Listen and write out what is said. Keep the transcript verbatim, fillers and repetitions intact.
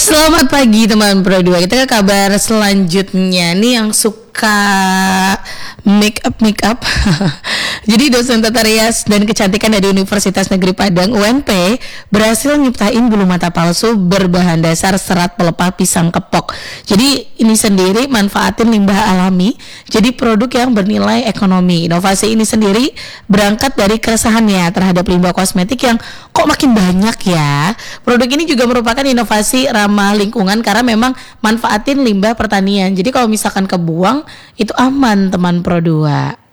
Selamat pagi teman Pro dua. Kita ke kabar selanjutnya nih yang suka make up make up. Jadi dosen tata rias dan kecantikan dari Universitas Negeri Padang U N P berhasil nyiptain bulu mata palsu berbahan dasar serat pelepah pisang kepok. Jadi ini sendiri manfaatin limbah alami jadi produk yang bernilai ekonomi. Inovasi ini sendiri berangkat dari keresahannya terhadap limbah kosmetik yang kok makin banyak ya. Produk ini juga merupakan inovasi ramah lingkungan karena memang manfaatin limbah pertanian. Jadi kalau misalkan kebuang itu aman teman Pro dua.